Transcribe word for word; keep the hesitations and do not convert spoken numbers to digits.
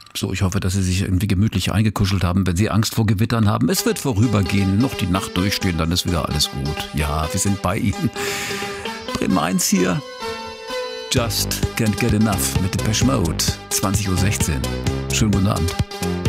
So, ich hoffe, dass Sie sich irgendwie gemütlich eingekuschelt haben, wenn Sie Angst vor Gewittern haben. Es wird vorübergehen, noch die Nacht durchstehen, dann ist wieder alles gut. Ja, wir sind bei Ihnen. Bremen eins hier. Just Can't Get Enough mit Depeche Mode. zwanzig Uhr sechzehn. Schönen guten Abend.